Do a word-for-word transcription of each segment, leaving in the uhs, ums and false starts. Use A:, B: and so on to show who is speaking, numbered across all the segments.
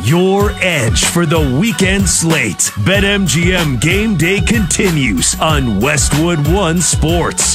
A: your edge for the weekend slate. BetMGM Game Day continues on Westwood One Sports.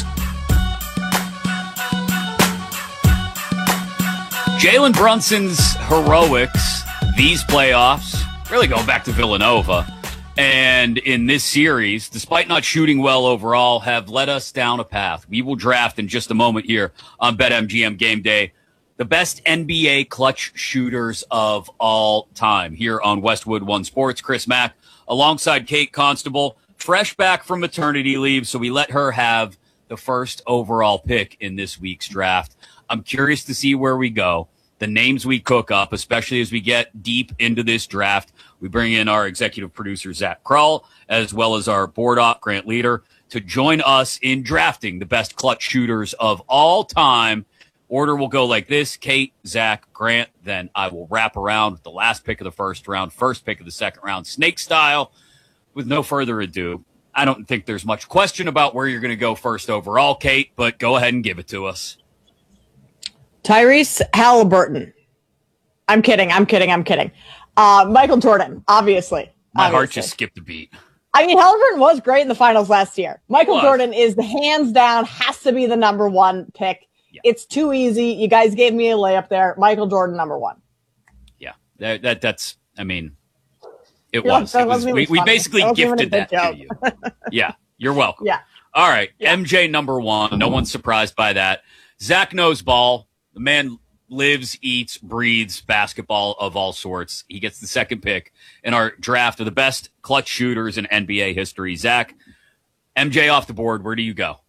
B: Jalen Brunson's heroics, these playoffs, really going back to Villanova, and in this series, despite not shooting well overall, have led us down a path. We will draft in just a moment here on BetMGM Game Day the best N B A clutch shooters of all time here on Westwood One Sports. Chris Mack alongside Kate Constable, fresh back from maternity leave, so we let her have the first overall pick in this week's draft. I'm curious to see where we go, the names we cook up, especially as we get deep into this draft. We bring in our executive producer, Zach Krull, as well as our board op, Grant Leader, to join us in drafting the best clutch shooters of all time. Order will go like this: Kate, Zach, Grant. Then I will wrap around with the last pick of the first round, first pick of the second round, snake style. With no further ado, I don't think there's much question about where you're going to go first overall, Kate, but go ahead and give it to us.
C: Tyrese Halliburton. I'm kidding. I'm kidding. I'm kidding. Uh, Michael Jordan, obviously.
B: My
C: obviously.
B: heart just skipped a beat.
C: I mean, Halliburton was great in the finals last year. Michael
B: Was.
C: Jordan is the hands down, has to be the number one pick.
B: Yeah.
C: It's too easy. You guys gave me a layup there. Michael Jordan, number one.
B: Yeah, that, that that's, I mean, it
C: You're
B: was.
C: like,
B: It was
C: that
B: we,
C: wasn't
B: we
C: even
B: basically
C: funny. That wasn't
B: gifted
C: even a
B: that
C: good
B: to you. Yeah, you're welcome.
C: Yeah.
B: All right,
C: Yeah.
B: M J number one. No one's surprised by that. Zach knows ball. The man lives, eats, breathes basketball of all sorts. He gets the second pick in our draft of the best clutch shooters in N B A history. Zach, M J off the board. Where do you go?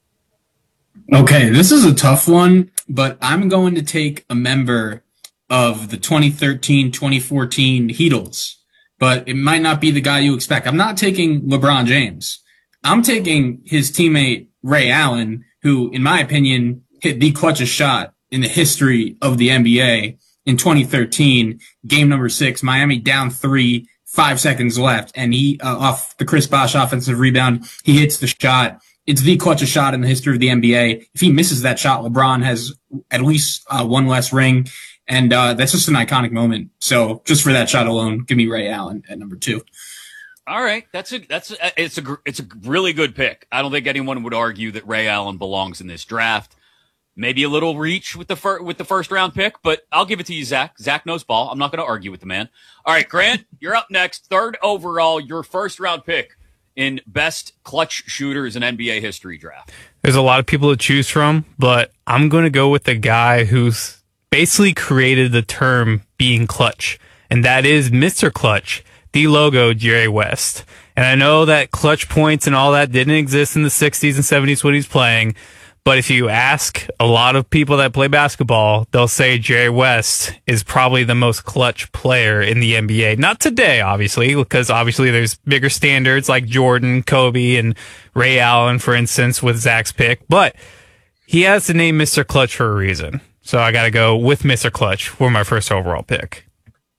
D: Okay, this is a tough one, but I'm going to take a member of the twenty thirteen twenty fourteen Heatles, but it might not be the guy you expect. I'm not taking LeBron James. I'm taking his teammate Ray Allen, who, in my opinion, hit the clutchest shot in the history of the N B A in twenty thirteen, game number six, Miami down three, five seconds left, and he, uh, off the Chris Bosh offensive rebound, he hits the shot. It's the clutchest shot in the history of the N B A. If he misses that shot, LeBron has at least uh, one less ring, and uh, that's just an iconic moment. So just for that shot alone, give me Ray Allen at number two.
B: All right, that's a that's a, it's a it's a really good pick. I don't think anyone would argue that Ray Allen belongs in this draft. Maybe a little reach with the fir- with the first round pick, but I'll give it to you, Zach. Zach knows ball. I'm not going to argue with the man. All right, Grant, you're up next. Third overall, your first round pick in best clutch shooters in N B A history draft.
E: There's a lot of people to choose from, but I'm going to go with the guy who's basically created the term being clutch, and that is Mister Clutch, the logo, Jerry West. And I know that clutch points and all that didn't exist in the sixties and seventies when he's playing, but if you ask a lot of people that play basketball, they'll say Jerry West is probably the most clutch player in the N B A. Not today, obviously, because obviously there's bigger standards like Jordan, Kobe, and Ray Allen, for instance, with Zach's pick. But he has the name Mister Clutch for a reason. So I got to go with Mister Clutch for my first overall pick.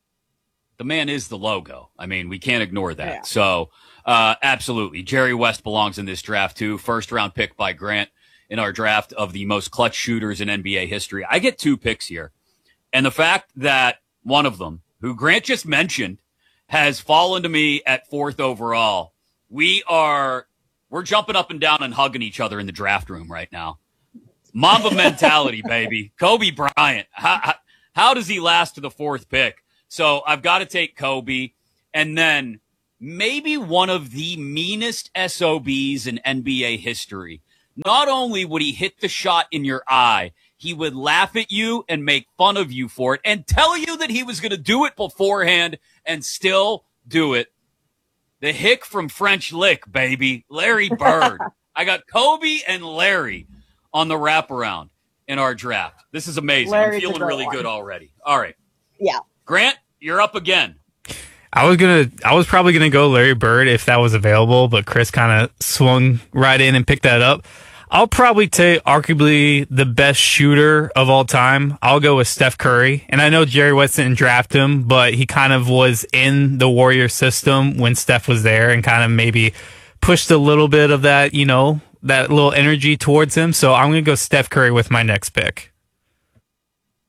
B: The man is the logo. I mean, we can't ignore that.
C: Yeah.
B: So, uh, absolutely. Jerry West belongs in this draft too. First round pick by Grant in our draft of the most clutch shooters in N B A history. I get two picks here. And the fact that one of them, who Grant just mentioned, has fallen to me at fourth overall. We are, we're jumping up and down and hugging each other in the draft room right now. Mamba mentality, baby. Kobe Bryant. How, how, how does he last to the fourth pick? So I've got to take Kobe. And then maybe one of the meanest S O Bs in N B A history. Not only would he hit the shot in your eye, he would laugh at you and make fun of you for it and tell you that he was going to do it beforehand and still do it. The hick from French Lick, baby. Larry Bird. I got Kobe and Larry on the wraparound in our draft. This is amazing.
C: Larry's
B: I'm feeling really
C: one.
B: good already. All right.
C: Yeah.
B: Grant, you're up again.
E: I was gonna, I was probably gonna go Larry Bird if that was available, but Chris kind of swung right in and picked that up. I'll probably take arguably the best shooter of all time. I'll go with Steph Curry. And I know Jerry West didn't draft him, but he kind of was in the Warrior system when Steph was there and kind of maybe pushed a little bit of that, you know, that little energy towards him. So I'm going to go Steph Curry with my next pick.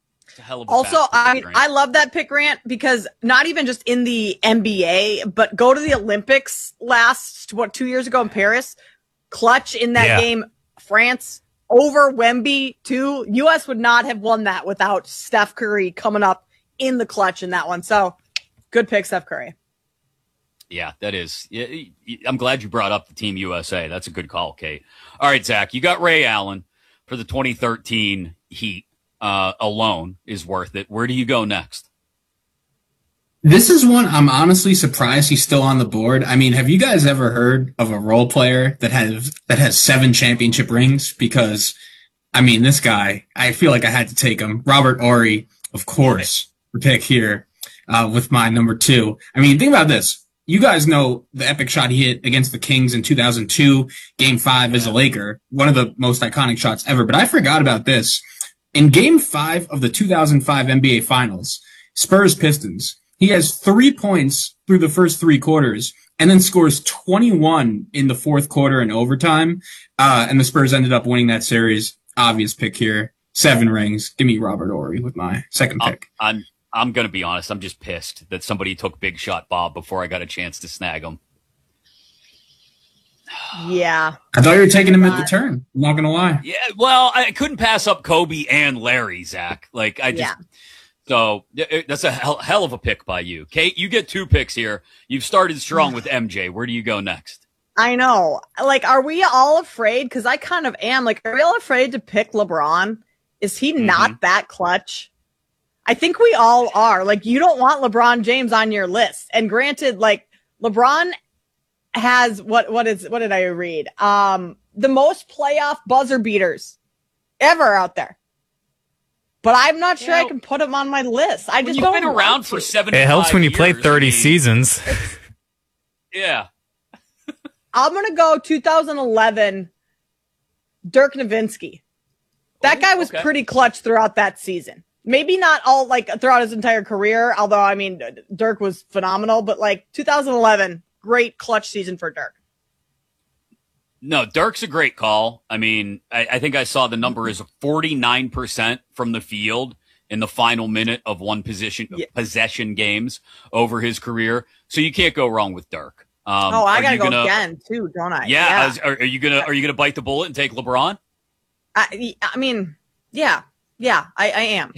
B: hell of a
C: Also,
B: basket,
C: I
B: Grant.
C: I love that pick, Grant, because not even just in the N B A, but go to the Olympics last, what, two years ago in Paris, clutch in that
E: Yeah.
C: game, France over Wemby too. U S would not have won that without Steph Curry coming up in the clutch in that one. So good pick, Steph Curry.
B: Yeah, that is. Yeah, I'm glad you brought up the Team U S A. That's a good call, Kate. All right, Zach, you got Ray Allen for the twenty thirteen Heat. Uh, alone is worth it. Where do you go next?
D: This is one I'm honestly surprised he's still on the board. I mean, have you guys ever heard of a role player that has that has seven championship rings? Because, I mean, this guy, I feel like I had to take him. Robert Horry, of course, the pick here uh, with my number two. I mean, think about this. You guys know the epic shot he hit against the Kings in two thousand two, Game five as a Laker, one of the most iconic shots ever. But I forgot about this. In Game five of the two thousand five N B A Finals, Spurs-Pistons, he has three points through the first three quarters and then scores twenty-one in the fourth quarter in overtime. Uh, and the Spurs ended up winning that series. Obvious pick here. Seven rings. Give me Robert Horry with my second pick.
B: I'm, I'm I'm going to be honest. I'm just pissed that somebody took Big Shot Bob before I got a chance to snag him.
C: Yeah.
D: I thought you were taking him at the turn. I'm not going to lie.
B: Yeah, well, I couldn't pass up Kobe and Larry, Zach. Like, I just...
C: Yeah.
B: So that's a hell, hell of a pick by you. Kate, you get two picks here. You've started strong with M J. Where do you go next?
C: I know. Like, are we all afraid? Because I kind of am. Like, are we all afraid to pick LeBron? Is he
B: Mm-hmm.
C: not that clutch? I think we all are. Like, you don't want LeBron James on your list. And granted, like, LeBron has what? What is? What did I read? Um, the most playoff buzzer beaters ever out there. But I'm not sure
B: You know,
C: I can put him on my list. I
B: When
C: just
B: you've
C: don't
B: been
C: want
B: around
C: to.
B: for seven.
E: It helps when you play thirty
B: years, I mean,
E: seasons.
B: Yeah.
C: I'm gonna go two thousand eleven. Dirk Nowitzki. That
B: Ooh,
C: guy was
B: okay.
C: pretty clutch throughout that season. Maybe not all like throughout his entire career, although I mean Dirk was phenomenal. But like two thousand eleven, great clutch season for Dirk.
B: No, Dirk's a great call. I mean, I, I think I saw the number is forty-nine percent from the field in the final minute of one position
C: Yeah.
B: possession games over his career. So you can't go wrong with Dirk. Um,
C: oh, I
B: are
C: gotta
B: you
C: go
B: gonna,
C: again too, don't I?
B: Yeah. I was- are, are you gonna Are you gonna bite the bullet and take LeBron?
C: I, I mean, yeah, yeah, I, I am.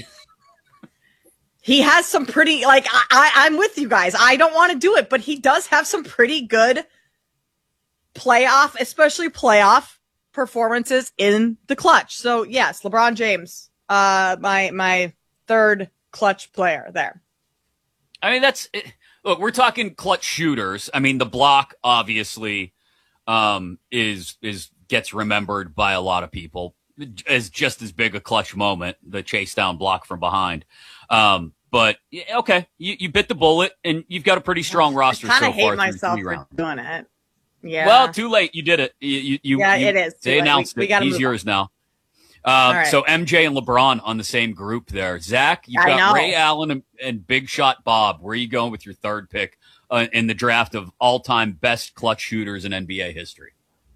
C: He has some pretty like I, I I'm with you guys. I don't want to do it, but he does have some pretty good playoff, especially playoff performances in the clutch. So yes, LeBron James, uh, my my third clutch player there.
B: I mean, that's look. We're talking clutch shooters. I mean, the block obviously um, is is gets remembered by a lot of people as just as big a clutch moment, the chase down block from behind. Um, but yeah, okay, you, you bit the bullet, and you've got a pretty strong roster
C: I kind
B: so
C: of
B: far.
C: hate
B: through
C: myself
B: three
C: for
B: rounds.
C: doing it. Yeah.
B: Well, too late. You did it. You, you, you
C: Yeah,
B: you-
C: it is too
B: They
C: late. We-
B: announced
C: we
B: it.
C: gotta
B: He's
C: move
B: yours now. Um,
C: right.
B: So M J and LeBron on the same group there. Zach, you've
C: I
B: got
C: know.
B: Ray Allen and, and Big Shot Bob. Where are you going with your third pick uh, in the draft of all-time best clutch shooters in N B A history?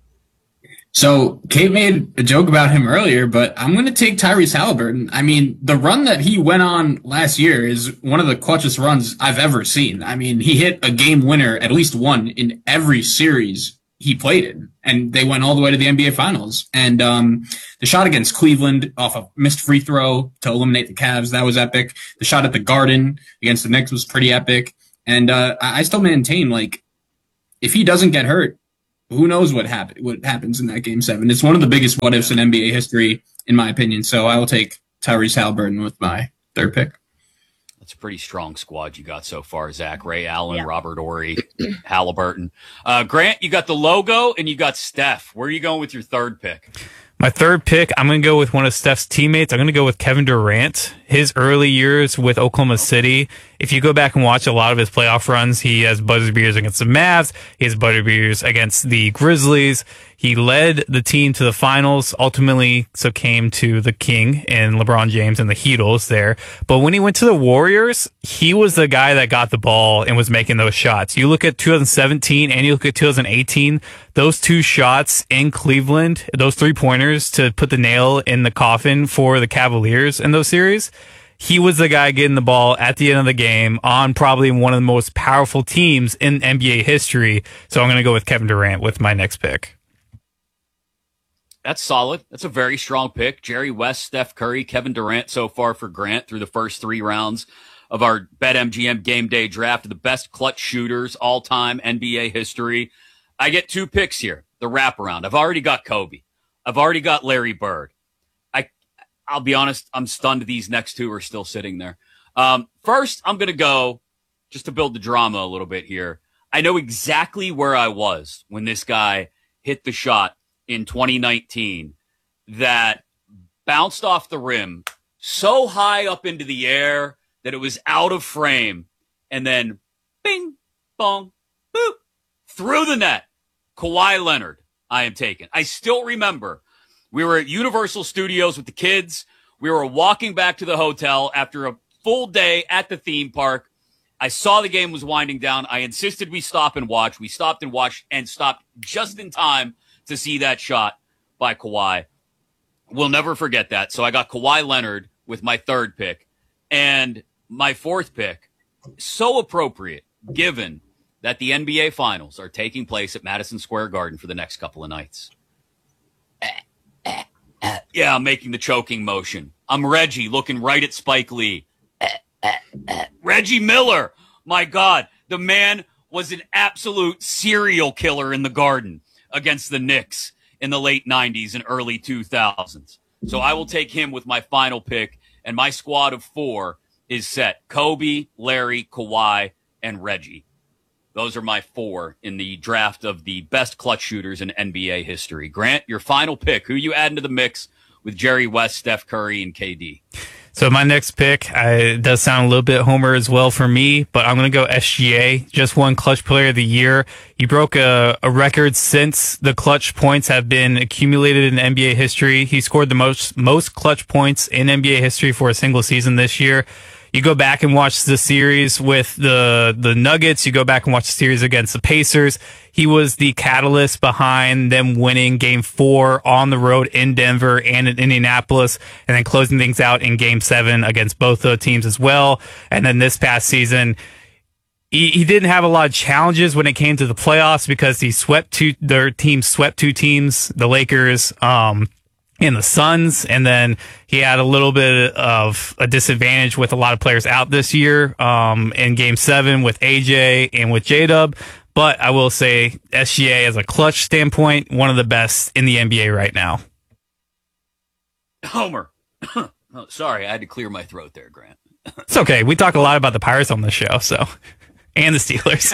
D: So Kate made a joke about him earlier, but I'm going to take Tyrese Halliburton. I mean, the run that he went on last year is one of the clutchest runs I've ever seen. I mean, he hit a game winner, at least one, in every series he played in, and they went all the way to the N B A Finals. And um, the shot against Cleveland off a missed free throw to eliminate the Cavs, that was epic. The shot at the Garden against the Knicks was pretty epic. And uh, I I still maintain, like, if he doesn't get hurt, who knows what happen what happens in that game seven? It's one of the biggest what ifs in N B A history, in my opinion. So I will take Tyrese Halliburton with my third pick.
B: That's a pretty strong squad you got so far, Zach. Ray Allen,
C: Yeah.
B: Robert Horry, Halliburton. Uh, Grant, you got the logo and you got Steph. Where are you going with your third pick?
E: My third pick, I'm going to go with one of Steph's teammates. I'm going to go with Kevin Durant. His early years with Oklahoma City, if you go back and watch a lot of his playoff runs, he has buzzer beaters against the Mavs. He has buzzer beaters against the Grizzlies. He led the team to the finals, ultimately so came to the King and LeBron James and the Heatles there. But when he went to the Warriors, he was the guy that got the ball and was making those shots. You look at two thousand seventeen and you look at two thousand eighteen, those two shots in Cleveland, those three pointers to put the nail in the coffin for the Cavaliers in those series, he was the guy getting the ball at the end of the game on probably one of the most powerful teams in N B A history. So I'm going to go with Kevin Durant with my next pick.
B: That's solid. That's a very strong pick. Jerry West, Steph Curry, Kevin Durant so far for Grant through the first three rounds of our BetMGM Game Day Draft, the best clutch shooters all time N B A history. I get two picks here, the wraparound. I've already got Kobe. I've already got Larry Bird. I, I'll be honest, I'm stunned these next two are still sitting there. Um, first, I'm going to go, just to build the drama a little bit here. I know exactly where I was when this guy hit the shot in twenty nineteen that bounced off the rim so high up into the air that it was out of frame, and then bing, bong, boop, through the net. Kawhi Leonard, I am taken. I still remember we were at Universal Studios with the kids. We were walking back to the hotel after a full day at the theme park. I saw the game was winding down. I insisted we stop and watch. We stopped and watched and stopped just in time to see that shot by Kawhi. We'll never forget that. So I got Kawhi Leonard with my third pick. And my fourth pick, so appropriate, given that the N B A Finals are taking place at Madison Square Garden for the next couple of nights. Yeah, I'm making the choking motion. I'm Reggie looking right at Spike Lee. Reggie Miller. My God, the man was an absolute serial killer in the Garden against the Knicks in the late nineties and early two thousands. So I will take him with my final pick, and my squad of four is set. Kobe, Larry, Kawhi, and Reggie. Those are my four in the draft of the best clutch shooters in N B A history. Grant, your final pick. Who you add into the mix with Jerry West, Steph Curry, and K D?
E: So my next pick, I, it does sound a little bit homer as well for me, but I'm going to go S G A. Just won Clutch Player of the Year. He broke a, a record since the clutch points have been accumulated in N B A history. He scored the most most clutch points in N B A history for a single season this year. You go back and watch the series with the the Nuggets. You go back and watch the series against the Pacers. He was the catalyst behind them winning game four on the road in Denver and in Indianapolis, and then closing things out in game seven against both the teams as well. And then this past season, he, he didn't have a lot of challenges when it came to the playoffs because he swept two, their team swept two teams, the Lakers, um, and the Suns, and then he had a little bit of a disadvantage with a lot of players out this year um, in Game Seven with A J and with J Dub. But I will say S G A, as a clutch standpoint, one of the best in the N B A right now.
B: Homer. Oh, sorry, I had to clear my throat there, Grant.
E: It's okay. We talk a lot about the Pirates on this show, so and the Steelers.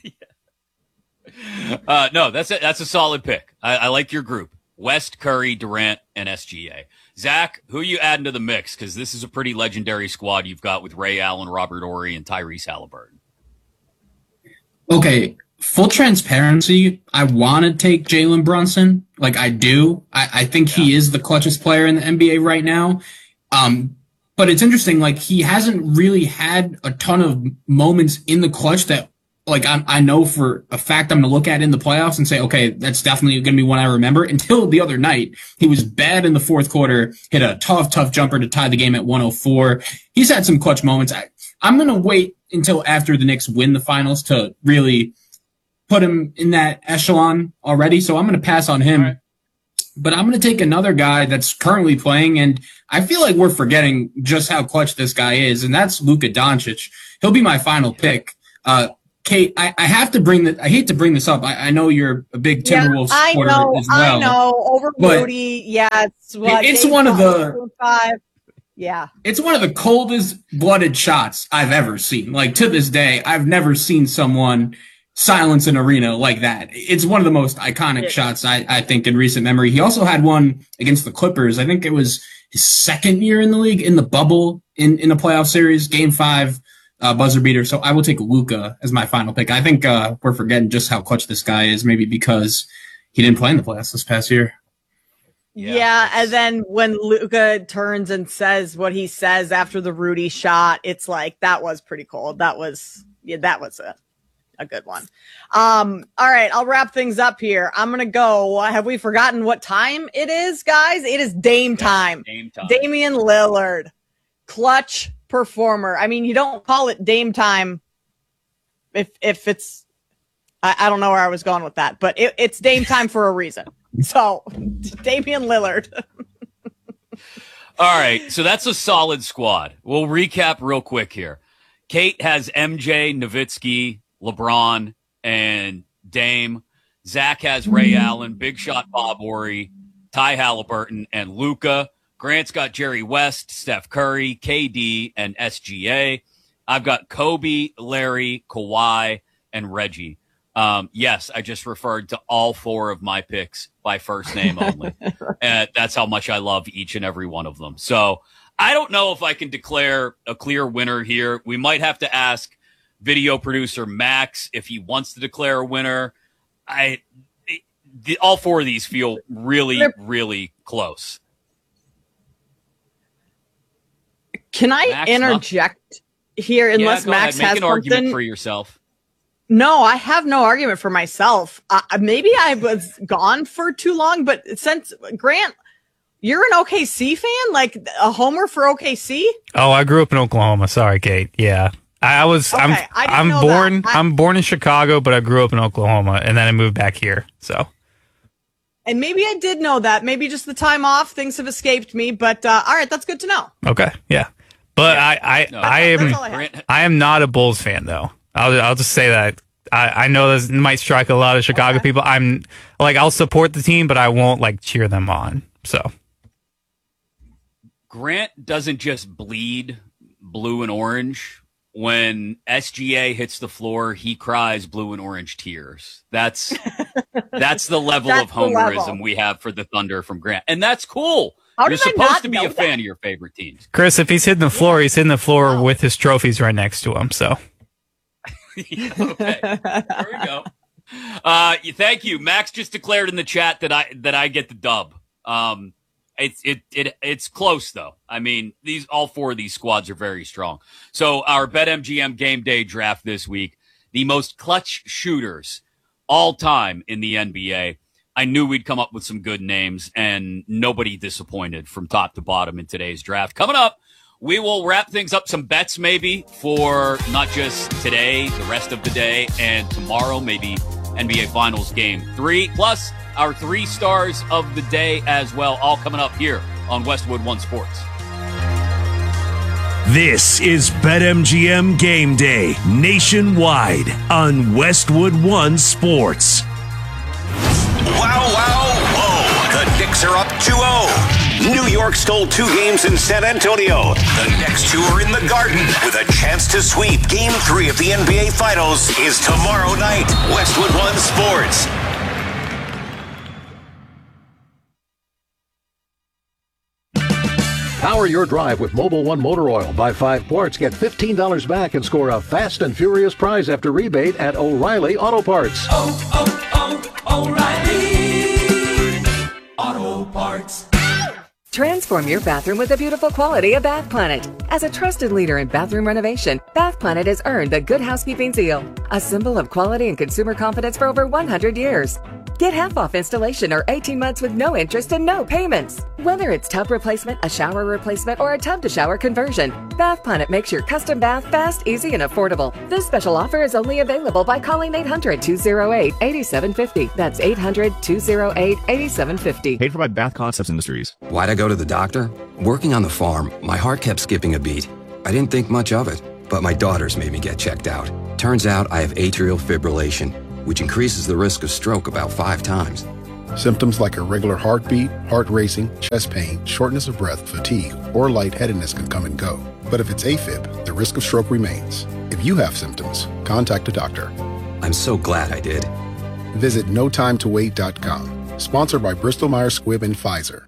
B: yeah. uh, no, that's a, that's a solid pick. I, I like your group. West, Curry, Durant, and S G A. Zach, who you adding to the mix? Because this is a pretty legendary squad you've got with Ray Allen, Robert Horry, and Tyrese Halliburton.
D: Okay, full transparency, I want to take Jalen Brunson. Like, I do. I, I think yeah. he is the clutchest player in the N B A right now. Um, but it's interesting, like, he hasn't really had a ton of moments in the clutch that, like, I, I know for a fact I'm going to look at in the playoffs and say, okay, that's definitely going to be one I remember. Until the other night, he was bad in the fourth quarter, hit a tough, tough jumper to tie the game at one oh four. He's had some clutch moments. I, I'm going to wait until after the Knicks win the finals to really put him in that echelon already. So I'm going to pass on him. Right. But I'm going to take another guy that's currently playing, and I feel like we're forgetting just how clutch this guy is, and that's Luka Doncic. He'll be my final pick. Uh, Kate, I, I have to bring that. I hate to bring this up. I, I know you're a big Timberwolves
C: yeah,
D: supporter
C: I know,
D: as well.
C: I know. Over Rudy, yeah, it's what,
D: it's one of the
C: five. Yeah,
D: it's one of the coldest blooded shots I've ever seen. Like, to this day, I've never seen someone silence an arena like that. It's one of the most iconic yeah. shots I, I think in recent memory. He also had one against the Clippers. I think it was his second year in the league in the bubble in in a playoff series, Game Five. Uh, buzzer beater. So I will take Luka as my final pick. I think uh, we're forgetting just how clutch this guy is, maybe because he didn't play in the playoffs this past year.
C: Yeah, yeah, and then when Luka turns and says what he says after the Rudy shot, it's like, that was pretty cold. That was, yeah, that was a, a good one. Um, all right, I'll wrap things up here. I'm going to go. Have we forgotten what time it is, guys? It is Dame time.
B: Dame time.
C: Damian Lillard. Clutch performer. I mean, you don't call it Dame time if if it's I, I don't know where I was going with that, but it, it's Dame time for a reason. So Damian Lillard.
B: All right, so that's a solid squad. We'll recap real quick here. Kate has M J, Nowitzki, LeBron, and Dame. Zach has Ray Allen, Big Shot Bob Horry, Ty Halliburton, and Luka. Grant's got Jerry West, Steph Curry, K D, and S G A. I've got Kobe, Larry, Kawhi, and Reggie. Um, yes, I just referred to all four of my picks by first name only. And that's how much I love each and every one of them. So I don't know if I can declare a clear winner here. We might have to ask video producer Max if he wants to declare a winner. I, the, all four of these feel really, really close.
C: Can I
B: Max,
C: interject no? here unless
B: yeah,
C: Max
B: ahead. Make
C: has
B: an
C: something
B: argument for yourself?
C: No, I have no argument for myself. Uh, maybe I was gone for too long, but since Grant, you're an O K C fan, like a homer for O K C.
E: Oh, I grew up in Oklahoma. Sorry, Kate. Yeah, I, I was.
C: Okay,
E: I'm.
C: I
E: I'm
C: know
E: born.
C: that. I,
E: I'm born in Chicago, but I grew up in Oklahoma, and then I moved back here. So.
C: And maybe I did know that. Maybe just the time off, things have escaped me. But uh, all right, that's good to know.
E: Okay. Yeah, but yeah. I. I.
B: No,
E: I am.
C: I,
E: I am not a Bulls fan, though. I'll. I'll just say that. I, I know this might strike a lot of Chicago
C: okay.
E: people. I'm like, I'll support the team, but I won't like cheer them on. So
B: Grant doesn't just bleed blue and orange. When S G A hits the floor, he cries blue and orange tears. That's that's the level
C: that's
B: of homerism
C: level.
B: we have for the Thunder from Grant, and that's cool.
C: How
B: You're
C: did I
B: supposed
C: not
B: to be
C: know
B: a fan
C: that?
B: of your favorite teams.
E: Chris, if he's hitting the floor, he's hitting the floor
C: Wow.
E: with his trophies right next to him. So.
B: Okay, there we go. Uh, thank you. Max just declared in the chat that I that I get the dub. Um, it's it it it's close though. I mean, these all four of these squads are very strong. So our BetMGM game day draft this week, the most clutch shooters all time in the N B A. I knew we'd come up with some good names, and nobody disappointed from top to bottom in today's draft. Coming up, we will wrap things up, some bets maybe for not just today, the rest of the day, and tomorrow, maybe N B A Finals Game three, plus our three stars of the day as well, all coming up here on Westwood One Sports.
A: This is BetMGM Game Day nationwide on Westwood One Sports.
F: Wow, wow, whoa. The Knicks are up two oh. New York stole two games in San Antonio. The next two are in the Garden with a chance to sweep. Game three of the N B A Finals is tomorrow night. Westwood One Sports.
G: Power your drive with Mobil one Motor Oil. Buy five quarts, get fifteen dollars back, and score a fast and furious prize after rebate at O'Reilly Auto Parts.
H: Oh, oh, oh, O'Reilly Auto Parts.
I: Transform your bathroom with the beautiful quality of Bath Planet. As a trusted leader in bathroom renovation, Bath Planet has earned the Good Housekeeping seal, a symbol of quality and consumer confidence for over one hundred years. Get half off installation or eighteen months with no interest and no payments. Whether it's tub replacement, a shower replacement, or a tub-to-shower conversion, Bath Planet makes your custom bath fast, easy, and affordable. This special offer is only available by calling eight hundred, two oh eight, eight seven five oh. That's eight hundred, two oh eight, eight seven five oh.
J: Paid for by Bath Concepts Industries.
K: Why'd I go to the doctor? Working on the farm, my heart kept skipping a beat. I didn't think much of it, but my daughters made me get checked out. Turns out I have atrial fibrillation, which increases the risk of stroke about five times.
L: Symptoms like irregular heartbeat, heart racing, chest pain, shortness of breath, fatigue, or lightheadedness can come and go. But if it's AFib, the risk of stroke remains. If you have symptoms, contact a doctor.
K: I'm so glad I did.
L: Visit no time to wait dot com. Sponsored by Bristol Myers Squibb and Pfizer.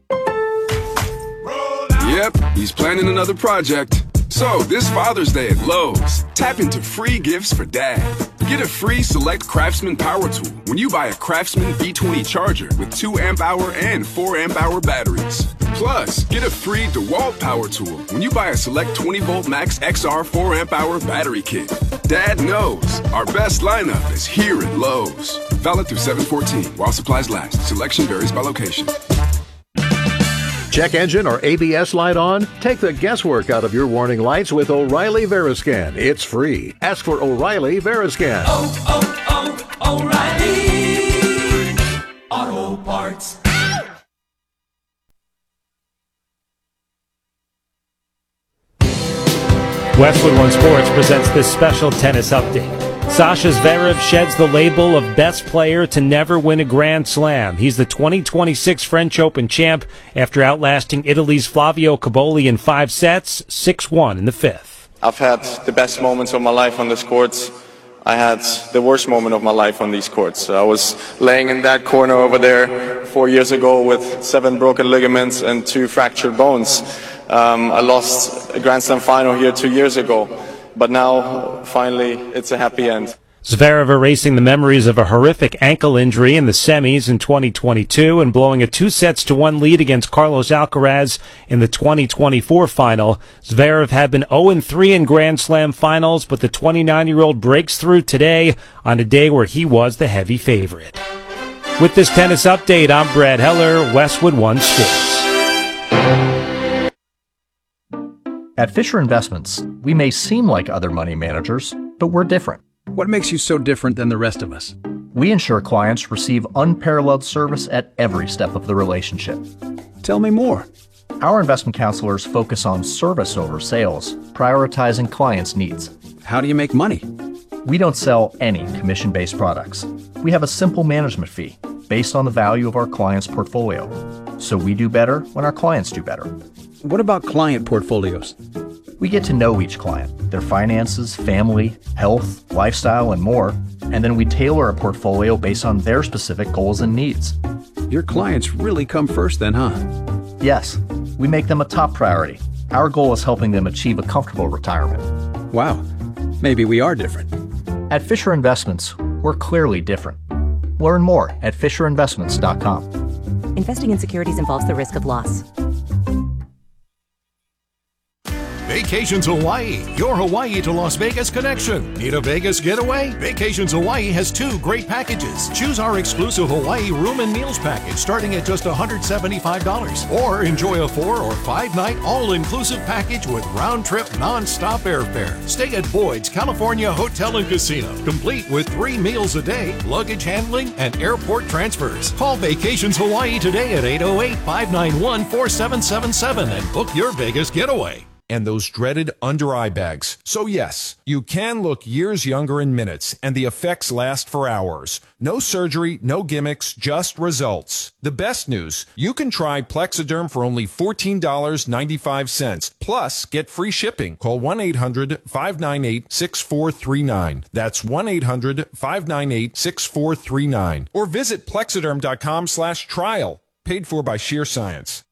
M: Yep, he's planning another project. So, this Father's Day at Lowe's, tap into free gifts for Dad. Get a free Select Craftsman power tool when you buy a Craftsman V twenty charger with two amp hour and four amp hour batteries. Plus, get a free DeWalt power tool when you buy a Select twenty volt Max X R four amp hour battery kit. Dad knows our best lineup is here at Lowe's. Valid through seven fourteen while supplies last. Selection varies by location.
G: Check engine or A B S light on? Take the guesswork out of your warning lights with O'Reilly Veriscan. It's free. Ask for O'Reilly Veriscan.
H: Oh, oh, oh, O'Reilly Auto Parts.
J: Westwood One Sports presents this special tennis update. Sasha Zverev sheds the label of best player to never win a Grand Slam. He's the twenty twenty-six French Open champ after outlasting Italy's Flavio Cobolli in five sets, six one in the fifth.
N: I've had the best moments of my life on this court. I had the worst moment of my life on these courts. I was laying in that corner over there four years ago with seven broken ligaments and two fractured bones. Um, I lost a Grand Slam final here two years ago, but now, finally, it's a happy end.
J: Zverev erasing the memories of a horrific ankle injury in the semis in twenty twenty-two and blowing a two sets to one lead against Carlos Alcaraz in the twenty twenty-four final. Zverev had been oh and three in Grand Slam finals, but the twenty-nine-year-old breaks through today on a day where he was the heavy favorite. With this tennis update, I'm Brad Heller, Westwood One Sports.
O: At Fisher Investments, we may seem like other money managers, but we're different.
P: What makes you so different than the rest of us?
O: We ensure clients receive unparalleled service at every step of the relationship.
P: Tell me more.
O: Our investment counselors focus on service over sales, prioritizing clients' needs.
P: How do you make money?
O: We don't sell any commission-based products. We have a simple management fee based on the value of our clients' portfolio. So we do better when our clients do better.
P: What about client portfolios?
O: We get to know each client, their finances, family, health, lifestyle, and more, and then we tailor a portfolio based on their specific goals and needs.
P: Your clients really come first then, huh?
O: Yes, we make them a top priority. Our goal is helping them achieve a comfortable retirement.
P: Wow, maybe we are different.
O: At Fisher Investments, we're clearly different. Learn more at fisher investments dot com.
Q: Investing in securities involves the risk of loss.
R: Vacations Hawaii, your Hawaii to Las Vegas connection. Need a Vegas getaway? Vacations Hawaii has two great packages. Choose our exclusive Hawaii room and meals package starting at just one hundred seventy-five dollars. Or enjoy a four or five night all-inclusive package with round-trip non-stop airfare. Stay at Boyd's California Hotel and Casino, complete with three meals a day, luggage handling, and airport transfers. Call Vacations Hawaii today at eight oh eight, five nine one, four seven seven seven and book your Vegas getaway.
S: And those dreaded under-eye bags. So yes, you can look years younger in minutes, and the effects last for hours. No surgery, no gimmicks, just results. The best news, you can try Plexiderm for only fourteen dollars and ninety-five cents. Plus, get free shipping. Call one eight hundred, five nine eight, six four three nine. That's one eight hundred, five nine eight, six four three nine. Or visit plexiderm dot com slash trial. Paid for by Sheer Science.